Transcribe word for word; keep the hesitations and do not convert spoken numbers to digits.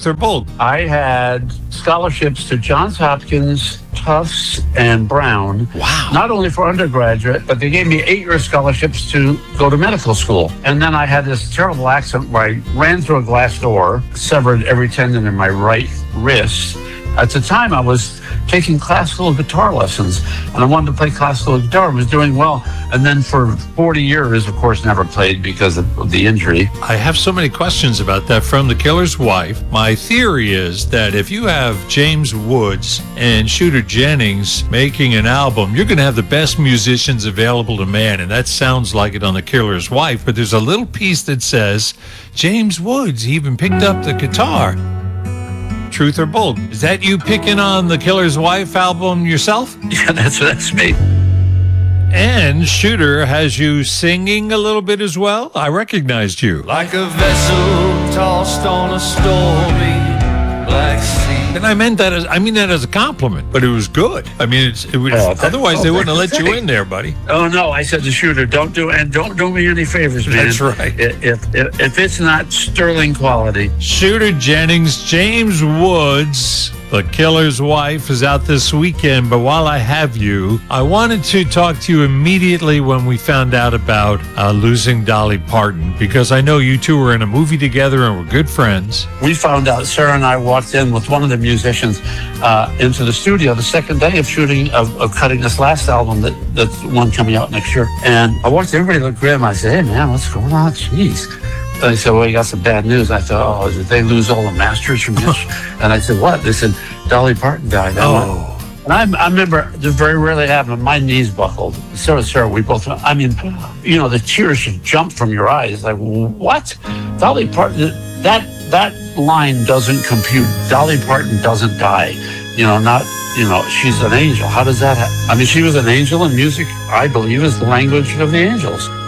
Truth or bold? I had scholarships to Johns Hopkins, Tufts, and Brown. Wow. Not only for undergraduate, but they gave me eight-year scholarships to go to medical school. And then I had this terrible accident where I ran through a glass door, severed every tendon in my right wrist. At the time, I was taking classical guitar lessons, and I wanted to play classical guitar. I was doing well. And then for forty years, of course, never played because of the injury. I have so many questions about that from The Killer's Wife. My theory is that if you have James Woods and Shooter Jennings making an album, you're going to have the best musicians available to man, and that sounds like it on The Killer's Wife. But there's a little piece that says, James Woods, he even picked up the guitar. Truth or bold? Is that you picking on The Killer's Wife album yourself? Yeah, that's that's me. And Shooter has you singing a little bit as well. I recognized you. Like a vessel tossed on a stormy Black Sea. And I meant that as I mean that as a compliment, but it was good. I mean, it's, it was, Oh, that- otherwise oh, they wouldn't have let that's you right. in there, buddy. Oh no! I said to Shooter, "Don't do and don't do me any favors, man." That's right. If if, if, if it's not sterling quality, Shooter Jennings, James Woods, The Killer's Wife is out this weekend. But while I have you, I wanted to talk to you immediately when we found out about uh, losing Dolly Parton, because I know you two were in a movie together and were good friends. we found out. Sarah and I walked in with one of the musicians uh, into the studio the second day of shooting of, of cutting this last album that that's the one coming out next year. And I watched everybody look grim. I said, "Hey man, what's going on? Jeez." They said, "Well, you got some bad news." I thought, "Oh, did they lose all the masters from this?" And I said, "What?" They said, "Dolly Parton died." I went, Oh. And I, I remember this very rarely happened. My knees buckled. So did Sarah. We both, I mean, you know, the tears should jump from your eyes. Like, what? Dolly Parton, that, that line doesn't compute. Dolly Parton doesn't die. You know, not, you know, she's an angel. How does that happen? I mean, she was an angel, and music, I believe, is the language of the angels.